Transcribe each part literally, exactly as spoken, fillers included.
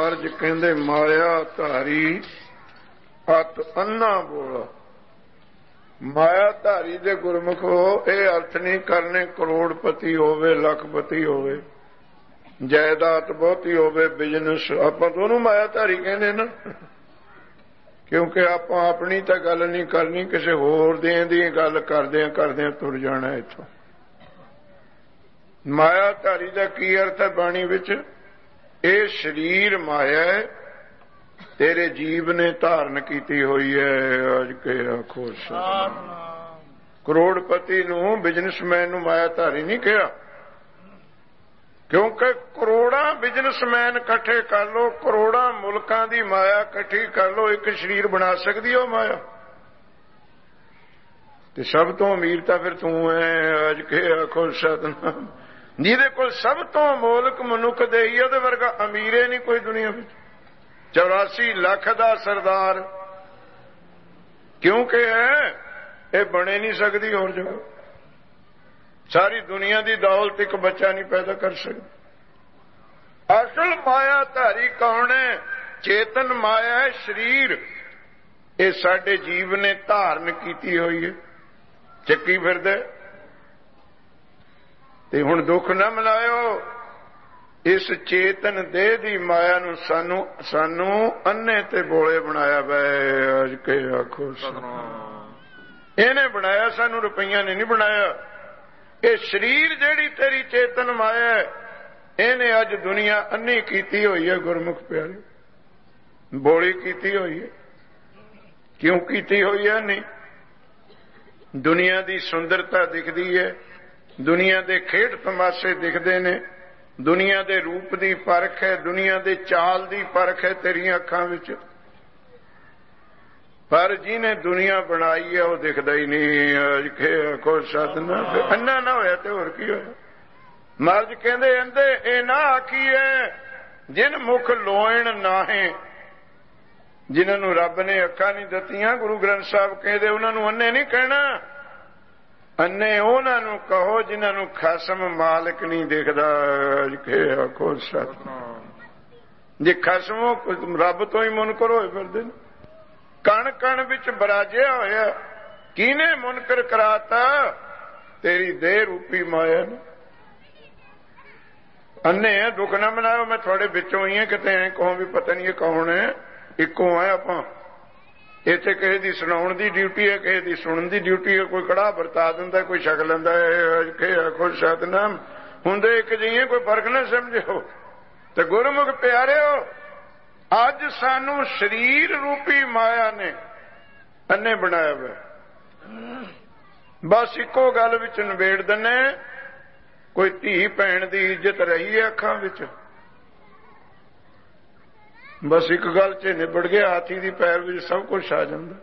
ਮਹਾਰਾਜ ਕਹਿੰਦੇ ਮਾਇਆ ਧਾਰੀ ਅਤ ਅੰਨਾ ਬੋਲਾ। ਮਾਇਆ ਧਾਰੀ ਦੇ ਗੁਰਮੁਖੋ ਇਹ ਅਰਥ ਨਹੀਂ ਕਰਨੇ ਕਰੋੜਪਤੀ ਹੋਵੇ, ਲੱਖਪਤੀ ਹੋਵੇ, ਜਾਇਦਾਦ ਬਹੁਤੀ ਹੋਵੇ, ਬਿਜ਼ਨਸ। ਆਪਾਂ ਤਾਂ ਉਹਨੂੰ ਮਾਇਆ ਧਾਰੀ ਕਹਿੰਦੇ ਨਾ, ਕਿਉਂਕਿ ਆਪਾਂ ਆਪਣੀ ਤਾਂ ਗੱਲ ਨਹੀਂ ਕਰਨੀ, ਕਿਸੇ ਹੋਰ ਦੀਆਂ ਦੀ ਗੱਲ ਕਰਦਿਆਂ ਕਰਦਿਆਂ ਤੁਰ ਜਾਣਾ ਇੱਥੋਂ। ਮਾਇਆ ਧਾਰੀ ਦਾ ਕੀ ਅਰਥ ਹੈ ਬਾਣੀ ਵਿੱਚ? ਇਹ ਸਰੀਰ ਮਾਇਆ ਹੈ, ਤੇਰੇ ਜੀਵ ਨੇ ਧਾਰਨ ਕੀਤੀ ਹੋਈ ਹੈ। ਅੱਜ ਕੇ ਆਖੋ ਕਰੋੜਪਤੀ ਨੂੰ, ਬਿਜ਼ਨਸਮੈਨ ਨੂੰ ਮਾਇਆ ਧਾਰੀ ਨਹੀਂ ਕਿਹਾ, ਕਿਉਂਕਿ ਕਰੋੜਾਂ ਬਿਜ਼ਨਸਮੈਨ ਇਕੱਠੇ ਕਰ ਲੋ, ਕਰੋੜਾਂ ਮੁਲਕਾਂ ਦੀ ਮਾਇਆ ਇਕੱਠੀ ਕਰ ਲੋ, ਇੱਕ ਸਰੀਰ ਬਣਾ ਸਕਦੀ ਉਹ ਮਾਇਆ। ਤੇ ਸਭ ਤੋਂ ਅਮੀਰ ਤਾਂ ਫਿਰ ਤੂੰ ਹੈ। ਅੱਜ ਕੇ ਆਖੋ ਸਤਿਨਾਮ। ਜਿਹਦੇ ਕੋਲ ਸਭ ਤੋਂ ਮੋਲਕ ਮਨੁੱਖ ਦੇ ਹੀ, ਉਹਦੇ ਵਰਗਾ ਅਮੀਰੇ ਨਹੀਂ ਕੋਈ ਦੁਨੀਆ ਵਿੱਚ। ਚੌਰਾਸੀ ਲੱਖ ਦਾ ਸਰਦਾਰ ਕਿਉਂਕਿ ਹੈ, ਇਹ ਬਣੇ ਨਹੀਂ ਸਕਦੀ ਹੋਰ ਜਗ੍ਹਾ। ਸਾਰੀ ਦੁਨੀਆ ਦੀ ਦੌਲਤ ਇੱਕ ਬੱਚਾ ਨਹੀਂ ਪੈਦਾ ਕਰ ਸਕਦਾ। ਅਸਲ ਮਾਇਆ ਧਾਰੀ ਕੌਣ ਹੈ? ਚੇਤਨ ਮਾਇਆ ਹੈ, ਸਰੀਰ। ਇਹ ਸਾਡੇ ਜੀਵ ਨੇ ਧਾਰਨ ਕੀਤੀ ਹੋਈ ਹੈ, ਚੱਕੀ ਫਿਰਦਾ। ਤੇ ਹੁਣ ਦੁੱਖ ਨਾ ਮਨਾਇਓ, ਇਸ ਚੇਤਨ ਦੇਹ ਦੀ ਮਾਇਆ ਨੂੰ ਸਾਨੂੰ ਸਾਨੂੰ ਅੰਨੇ ਤੇ ਬੋਲੇ ਬਣਾਇਆ ਵੈ। ਅੱਜ ਕੇ ਆਖੋ ਇਹਨੇ ਬਣਾਇਆ, ਸਾਨੂੰ ਰੁਪਈਆਂ ਨੇ ਨਹੀਂ ਬਣਾਇਆ। ਇਹ ਸਰੀਰ ਜਿਹੜੀ ਤੇਰੀ ਚੇਤਨ ਮਾਇਆ ਹੈ, ਇਹਨੇ ਅੱਜ ਦੁਨੀਆ ਅੰਨੀ ਕੀਤੀ ਹੋਈ ਹੈ। ਗੁਰਮੁਖ ਪਿਆਰੇ, ਬੋਲੀ ਕੀਤੀ ਹੋਈ ਹੈ। ਕਿਉਂ ਕੀਤੀ ਹੋਈ ਹੈ? ਨਹੀਂ, ਦੁਨੀਆ ਦੀ ਸੁੰਦਰਤਾ ਦਿਖਦੀ ਹੈ, ਦੁਨੀਆ ਦੇ ਖੇਡ ਤਮਾਸ਼ੇ ਦਿਖਦੇ ਨੇ, ਦੁਨੀਆ ਦੇ ਰੂਪ ਦੀ ਪਰਖ ਹੈ, ਦੁਨੀਆ ਦੇ ਚਾਲ ਦੀ ਪਰਖ ਹੈ ਤੇਰੀਆਂ ਅੱਖਾਂ ਵਿੱਚ। ਪਰ ਜਿਹਨੇ ਦੁਨੀਆ ਬਣਾਈ ਹੈ ਉਹ ਦਿਖਦਾ ਹੀ ਨਹੀਂ। ਅੱਜ ਕੇ ਆਖੋ ਸਤਿਨਾਮ। ਅੰਨਾ ਨਾ ਹੋਇਆ ਤੇ ਹੋਰ ਕੀ ਹੋਇਆ? ਮਹਾਰਾਜ ਕਹਿੰਦੇ ਅੰਦੇ ਇਹ ਨਾ ਆਖੀਏ ਜਿਨ ਮੁਖ ਲੋਇਣ ਨਾਹੇ। ਜਿਨ੍ਹਾਂ ਨੂੰ ਰੱਬ ਨੇ ਅੱਖਾਂ ਨਹੀਂ ਦਿੱਤੀਆਂ, ਗੁਰੂ ਗ੍ਰੰਥ ਸਾਹਿਬ ਕਹਿੰਦੇ ਉਹਨਾਂ ਨੂੰ ਅੰਨੇ ਨਹੀਂ ਕਹਿਣਾ। ਅੰਨੇ ਉਹਨਾਂ ਨੂੰ ਕਹੋ ਜਿਨ੍ਹਾਂ ਨੂੰ ਖਸਮ ਮਾਲਕ ਨਹੀਂ ਦੇਖਦਾ। ਅੱਜ ਕੇ ਆਖੋ ਸਤਿਨਾਮ। ਜੇ ਖਸਮੋਂ ਰੱਬ ਤੋਂ ਹੀ ਮੁਨਕਰ ਹੋਏ ਫਿਰਦੇ ਨੇ, ਕਣ ਕਣ ਵਿੱਚ ਬਰਾਜਿਆ ਹੋਇਆ, ਕਿਹਨੇ ਮੁਨਕਰ ਕਰਾਤਾ? ਤੇਰੀ ਦੇਹ ਰੂਪੀ ਮਾਇਆ ਨੇ। ਅੰਨੇ ਹੈ, ਦੁੱਖ ਨਾ ਮਨਾਓ। ਮੈਂ ਤੁਹਾਡੇ ਵਿੱਚੋਂ ਹੀ ਹਾਂ, ਕਿਤੇ ਐ ਕਹੋ ਵੀ ਪਤਾ ਨਹੀਂ ਇਹ ਕੌਣ ਹੈ। ਇੱਕੋ ਹੈ ਆਪਾਂ। ਇੱਥੇ ਕਿਸੇ ਦੀ ਸੁਣਾਉਣ ਦੀ ਡਿਊਟੀ ਹੈ, ਕਿਸੇ ਦੀ ਸੁਣਨ ਦੀ ਡਿਊਟੀ ਹੈ। ਕੋਈ ਕੜਾ ਵਰਤਾ ਦਿੰਦਾ, ਕੋਈ ਛਕ ਲੈਂਦਾ ਹੈ। ਆਖੋ ਸਤਿਨਾਮ। ਹੁੰਦੇ ਇੱਕ ਜਿਹੀਏ, ਕੋਈ ਫਰਕ ਨਾ ਸਮਝੋ। ਤੇ ਗੁਰਮੁਖ ਪਿਆਰਿਓ, ਅੱਜ ਸਾਨੂੰ ਸਰੀਰ ਰੂਪੀ ਮਾਇਆ ਨੇ ਅੰਨੇ ਬਣਾਇਆ ਹੋਇਆ। ਬਸ ਇੱਕੋ ਗੱਲ ਵਿੱਚ ਨਿਬੇੜ ਦਿੰਨੇ, ਕੋਈ ਧੀ ਭੈਣ ਦੀ ਇੱਜ਼ਤ ਰਹੀ ਹੈ ਅੱਖਾਂ ਵਿੱਚ? ਬਸ ਇੱਕ ਗੱਲ 'ਚ ਨਿਬੜ ਗਿਆ। ਹਾਥੀ ਦੀ ਪੈਰ ਵਿੱਚ ਸਭ ਕੁਝ ਆ ਜਾਂਦਾ।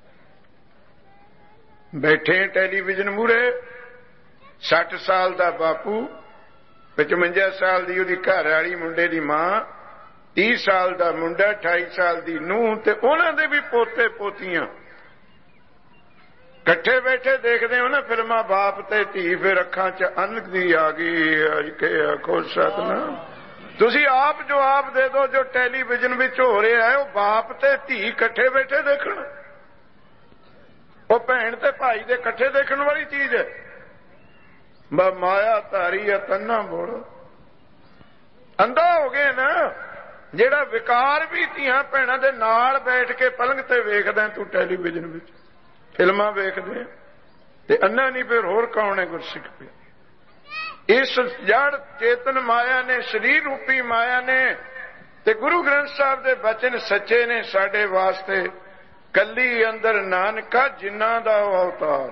ਬੈਠੇ ਟੈਲੀਵਿਜ਼ਨ ਮੂਹਰੇ, ਸੱਠ ਸਾਲ ਦਾ ਬਾਪੂ, ਪਚਵੰਜਾ ਸਾਲ ਦੀ ਉਹਦੀ ਘਰ ਵਾਲੀ, ਮੁੰਡੇ ਦੀ ਮਾਂ, ਤੀਹ ਸਾਲ ਦਾ ਮੁੰਡਾ, ਅਠਾਈ ਸਾਲ ਦੀ ਨੂੰਹ, ਤੇ ਉਹਨਾਂ ਦੇ ਵੀ ਪੋਤੇ ਪੋਤੀਆਂ ਇਕੱਠੇ ਬੈਠੇ ਦੇਖਦੇ ਹੋ ਨਾ ਫਿਲਮਾਂ, ਬਾਪ ਤੇ ਧੀ। ਫਿਰ ਅੱਖਾਂ 'ਚ ਅਨਕ ਦੀ ਆ ਗਈ। ਅੱਜ ਕੇ ਆਖੋ ਸਤਿਨਾਮ। ਤੁਸੀਂ ਆਪ ਜਵਾਬ ਦੇ ਦਿਓ, ਜੋ ਟੈਲੀਵਿਜ਼ਨ ਵਿੱਚ ਹੋ ਰਿਹਾ ਹੈ ਉਹ ਬਾਪ ਤੇ ਧੀ ਇਕੱਠੇ ਬੈਠੇ ਦੇਖਣ। ਉਹ ਭੈਣ ਤੇ ਭਾਈ ਦੇ ਇਕੱਠੇ ਦੇਖਣ ਵਾਲੀ ਚੀਜ਼ ਹੈ। ਬਾ ਮਾਇਆ ਧਾਰੀ ਹੈ, ਤੰਨਾ ਬੋਲ ਅੰਧਾ ਹੋ ਗਏ ਨਾ। ਜਿਹੜਾ ਵਿਕਾਰ ਵੀ ਧੀਆਂ ਭੈਣਾਂ ਦੇ ਨਾਲ ਬੈਠ ਕੇ ਪਲੰਘ ਤੇ ਵੇਖਦਾ ਤੂੰ ਟੈਲੀਵਿਜ਼ਨ ਵਿੱਚ, ਫਿਲਮਾਂ ਵੇਖਦੇ ਤੇ ਅੰਨਾ ਨਹੀਂ। ਫਿਰ ਹੋਰ ਕੌਣ ਹੈ ਗੁਰਸਿੱਖ ਪਿਆ? ਇਸ ਜੜ ਚੇਤਨ ਮਾਇਆ ਨੇ, ਸਰੀਰ ਰੂਪੀ ਮਾਇਆ ਨੇ। ਤੇ ਗੁਰੂ ਗ੍ਰੰਥ ਸਾਹਿਬ ਦੇ ਬਚਨ ਸੱਚੇ ਨੇ ਸਾਡੇ ਵਾਸਤੇ। ਕੱਲੀ ਅੰਦਰ ਨਾਨਕਾ ਜਿਨ੍ਹਾਂ ਦਾ ਉਹ ਅਵਤਾਰ।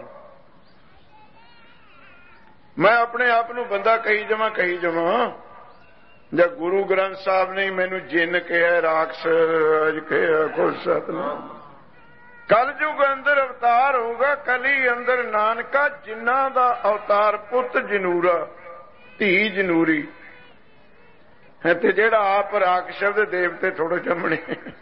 ਮੈਂ ਆਪਣੇ ਆਪ ਨੂੰ ਬੰਦਾ ਕਹੀ ਜਾਵਾਂ ਕਹੀ ਜਾਵਾਂ ਜਾਂ ਗੁਰੂ ਗ੍ਰੰਥ ਸਾਹਿਬ ਨੇ ਮੈਨੂੰ ਜਿੰਨ ਕਿਹਾ, ਰਾਖਸ਼ ਅਜ ਕਿਹਾ। ਕੋ ਸਤਿਨਾਮ। ਕਲਯੁਗ ਅੰਦਰ ਅਵਤਾਰ ਹੋਊਗਾ, ਕਲੀ ਅੰਦਰ ਨਾਨਕਾ ਜਿਨ੍ਹਾਂ ਦਾ ਅਵਤਾਰ। ਪੁੱਤ ਜਨੂਰਾ, ਧੀ ਜਨੂਰੀ ਹੈ। ਤੇ ਜਿਹੜਾ ਆਪ ਰਾਖਸ਼ ਦੇ ਦੇਵਤੇ ਥੋੜੇ ਜੰਮਣੇ।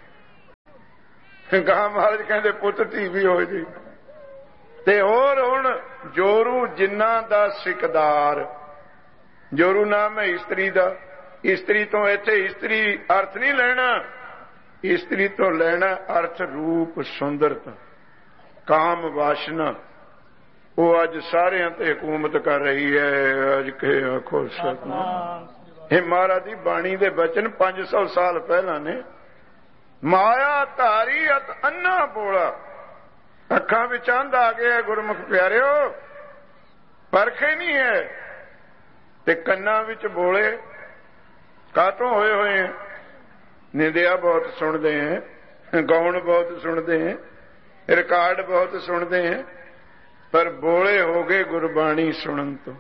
ਗਾਂ ਮਹਾਰਾਜ ਕਹਿੰਦੇ ਪੁੱਤ ਧੀ ਵੀ ਹੋ ਜੀ। ਤੇ ਹੋਰ ਹੁਣ ਜੋਰੂ ਜਿਨ੍ਹਾਂ ਦਾ ਸਿਕਦਾਰ। ਜੋਰੂ ਨਾਮ ਹੈ ਇਸਤਰੀ ਦਾ, ਇਸਤਰੀ ਤੋਂ ਇੱਥੇ ਇਸਤਰੀ ਅਰਥ ਨਹੀਂ ਲੈਣਾ, ਇਸਤਰੀ ਤੋਂ ਲੈਣਾ ਅਰਥ ਰੂਪ ਸੁੰਦਰਤਾ, ਕਾਮ ਵਾਸ਼ਨਾ। ਉਹ ਅੱਜ ਸਾਰਿਆਂ ਤੇ ਹਕੂਮਤ ਕਰ ਰਹੀ ਹੈ। ਅੱਜ ਕੇ ਆਖੋ ਸਤਿਨਾਮ। ਇਹ ਮਹਾਰਾਜ ਦੀ ਬਾਣੀ ਦੇ ਬਚਨ ਪੰਜ ਸੌ ਸਾਲ ਪਹਿਲਾਂ ਨੇ। ਮਾਇਆ ਧਾਰੀ ਅਤ ਅੰਨਾ ਬੋਲਾ, ਅੱਖਾਂ ਵਿੱਚ ਅੰਧ ਆ ਗਿਆ ਗੁਰਮੁਖ ਪਿਆਰਿਓ, ਪਰਖੇ ਨਹੀਂ ਹੈ। ਤੇ ਕੰਨਾਂ ਵਿੱਚ ਬੋਲੇ ਕਾਤੋਂ ਹੋਏ ਹੋਏ ਹੈ? ਨਿੰਦਿਆ ਬਹੁਤ ਸੁਣਦੇ ਹੈ, ਗਾਉਣ ਬਹੁਤ ਸੁਣਦੇ ਹੈ, ਰਿਕਾਰਡ ਬਹੁਤ ਸੁਣਦੇ ਹੈ, ਪਰ ਬੋਲੇ ਹੋ ਗਏ ਗੁਰਬਾਣੀ ਸੁਣਨ ਤੋਂ,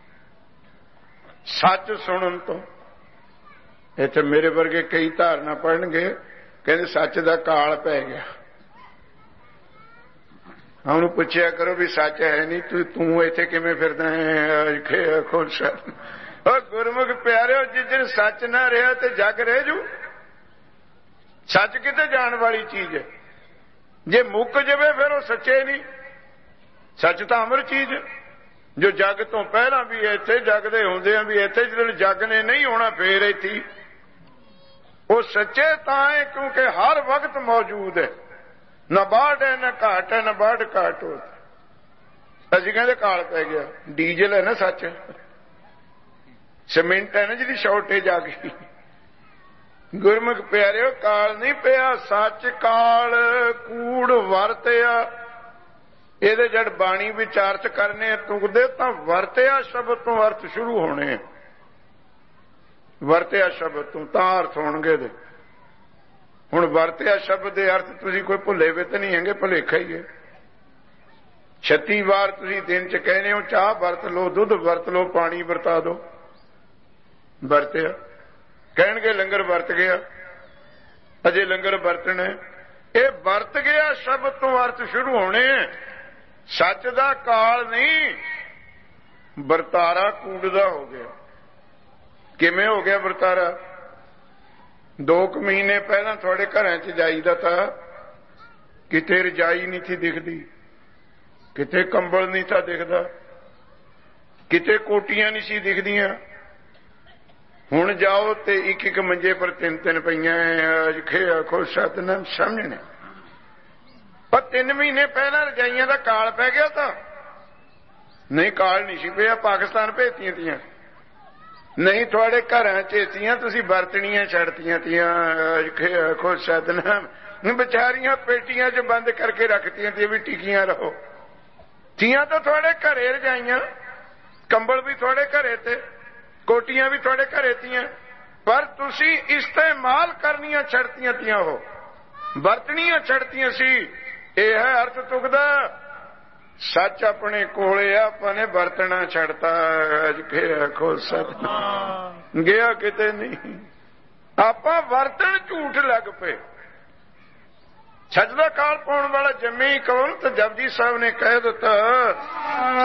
ਸੱਚ ਸੁਣਨ ਤੋਂ। ਇੱਥੇ ਮੇਰੇ ਵਰਗੇ ਕਈ ਧਾਰਨਾ ਪੜਨਗੇ, ਕਹਿੰਦੇ ਸੱਚ ਦਾ ਕਾਲ ਪੈ ਗਿਆ। ਉਹਨੂੰ ਪੁੱਛਿਆ ਕਰੋ ਵੀ ਸੱਚ ਹੈ ਨਹੀਂ, ਤੂੰ ਤੂੰ ਇੱਥੇ ਕਿਵੇਂ ਫਿਰਦਾ ਹੈ? ਖੁਸ਼ ਉਹ ਗੁਰਮੁਖ ਪਿਆਰਿਓ, ਜਿਸ ਦਿਨ ਸੱਚ ਨਾ ਰਿਹਾ ਤੇ ਜੱਗ ਰਹਿ ਜੂ। ਸੱਚ ਕਿਤੇ ਜਾਣ ਵਾਲੀ ਚੀਜ਼ ਹੈ, ਜੇ ਮੁੱਕ ਜਾਵੇ ਫਿਰ ਉਹ ਸੱਚੇ ਨਹੀਂ। ਸੱਚ ਤਾਂ ਅਮਰ ਚੀਜ਼ ਹੈ, ਜੋ ਜੱਗ ਤੋਂ ਪਹਿਲਾਂ ਵੀ ਇੱਥੇ, ਜੱਗ ਦੇ ਹੁੰਦਿਆਂ ਵੀ ਇੱਥੇ, ਜਦੋਂ ਜੱਗ ਨੇ ਨਹੀਂ ਹੋਣਾ ਫੇਰ ਇੱਥੇ। ਉਹ ਸੱਚੇ ਤਾਂ ਹੈ ਕਿਉਂਕਿ ਹਰ ਵਕਤ ਮੌਜੂਦ ਹੈ, ਨਾ ਬਾੜ ਹੈ ਨਾ ਘਾਟ ਹੈ, ਨਾ ਬਾੜ ਘਾਟ ਹੋ। ਅਸੀਂ ਕਹਿੰਦੇ ਕਾਲ ਪੈ ਗਿਆ, ਡੀਜ਼ਲ ਹੈ ਨਾ ਸੱਚ, ਸੀਮੈਂਟ ਹੈ ਨਾ ਜਿਹਦੀ ਸ਼ਾਰਟੇਜ ਆ ਗਈ। ਗੁਰਮੁਖ ਪਿਆਰਿਓ ਕਾਲ ਨਹੀਂ ਪਿਆ, ਸੱਚ ਕਾਲ ਕੂੜ ਵਰਤਿਆ। ਇਹਦੇ ਜਦ ਬਾਣੀ ਵਿੱਚ ਅਰਥ ਕਰਨੇ ਤੁਕਦੇ ਤਾਂ ਵਰਤਿਆ ਸ਼ਬਦ ਤੋਂ ਅਰਥ ਸ਼ੁਰੂ ਹੋਣੇ। ਵਰਤਿਆ ਸ਼ਬਦ ਤੋਂ ਤਾਂ ਅਰਥ ਹੋਣਗੇ ਦੇ। ਹੁਣ ਵਰਤਿਆ ਸ਼ਬਦ ਦੇ ਅਰਥ ਤੁਸੀਂ ਕੋਈ ਭੁੱਲੇ ਵੇ ਤਾਂ ਨਹੀਂ ਹੈਗੇ, ਭੁਲੇਖਾ ਹੀ ਹੈ। ਛੱਤੀ ਵਾਰ ਤੁਸੀਂ ਦਿਨ ਚ ਕਹਿੰਦੇ ਹੋ ਚਾਹ ਵਰਤ ਲਓ, ਦੁੱਧ ਵਰਤ ਲਓ, ਪਾਣੀ ਵਰਤਾ ਦਿਓ। ਵਰਤਿਆ ਕਹਿਣਗੇ ਲੰਗਰ ਵਰਤ ਗਿਆ, ਅਜੇ ਲੰਗਰ ਵਰਤਣਾ। ਇਹ ਵਰਤ ਗਿਆ ਸ਼ਬਦ ਤੋਂ ਅਰਥ ਸ਼ੁਰੂ ਹੋਣੇ। ਸੱਚ ਦਾ ਕਾਲ ਨਹੀਂ, ਵਰਤਾਰਾ ਕੂੜ ਦਾ ਹੋ ਗਿਆ। ਕਿਵੇਂ ਹੋ ਗਿਆ ਵਰਤਾਰਾ? ਦੋ ਕੁ ਮਹੀਨੇ ਪਹਿਲਾਂ ਤੁਹਾਡੇ ਘਰਾਂ ਚ ਜਾਈਦਾ ਤਾਂ ਕਿਤੇ ਰਜਾਈ ਨਹੀਂ ਸੀ ਦਿਖਦੀ, ਕਿਤੇ ਕੰਬਲ ਨਹੀਂ था ਦਿਖਦਾ, ਕਿਤੇ ਕੋਟੀਆਂ ਨਹੀਂ ਸੀ ਦਿਖਦੀਆਂ। ਹੁਣ ਜਾਓ ਤੇ ਇੱਕ ਇੱਕ ਮੰਜੇ ਪਰ ਤਿੰਨ ਤਿੰਨ ਪਈਆਂ। ਅਜੇ ਆਖੋ ਸਤਿਨਾਮ ਸਮਝਣੇ। ਪਰ ਤਿੰਨ ਮਹੀਨੇ ਪਹਿਲਾਂ ਰਜਾਈਆਂ ਦਾ ਕਾਲ ਪੈ ਗਿਆ ਤਾਂ ਨਹੀਂ, ਕਾਲ ਨਹੀਂ ਸੀ ਪਿਆ, ਪਾਕਿਸਤਾਨ ਭੇਜਤੀਆਂ ਤੀਆਂ। ਨਹੀਂ ਤੁਹਾਡੇ ਘਰਾਂ ਚ ਤੀਆਂ ਤੁਸੀਂ ਵਰਤਣੀਆਂ ਛੱਡਤੀਆਂ ਤੀਆਂ। ਆਖੋ ਸਤਿਨਾਮ। ਵਿਚਾਰੀਆਂ ਪੇਟੀਆਂ ਚ ਬੰਦ ਕਰਕੇ ਰੱਖਤੀਆਂ ਤੀਆਂ ਵੀ ਟਿਕੀਆਂ ਰਹੋ। ਤੀਆਂ ਤਾਂ ਤੁਹਾਡੇ ਘਰੇ ਰਜਾਈਆਂ, ਕੰਬਲ ਵੀ ਤੁਹਾਡੇ ਘਰੇ ਤੇ, ਕੋਟੀਆਂ ਵੀ ਤੁਹਾਡੇ ਘਰੇ ਤੀਆਂ, ਪਰ ਤੁਸੀਂ ਇਸਤੇਮਾਲ ਕਰਨੀਆਂ ਛੱਡਤੀਆਂ ਤੀਆਂ, ਉਹ ਵਰਤਣੀਆਂ ਛੱਡਤੀਆਂ ਸੀ। ਇਹ ਹੈ ਅਰਥ ਤੁਕਦਾ। ਸੱਚ ਆਪਣੇ ਕੋਲੇ ਆ, ਆਪਾਂ ਨੇ ਵਰਤਣਾ ਛੱਡਤਾ। ਅੱਜ ਕੇ ਆਖੋ ਸਤਿਨਾਮ। ਗਿਆ ਕਿਤੇ ਨਹੀਂ, ਆਪਾਂ ਵਰਤਣ ਝੂਠ ਲੱਗ ਪਏ। ਸੱਚ ਦਾ ਕਾਲ ਪਾਉਣ ਵਾਲਾ ਜੰਮੇ ਹੀ ਕੌਣ? ਤਾਂ ਜਪਜੀ ਸਾਹਿਬ ਨੇ ਕਹਿ ਦਿੱਤਾ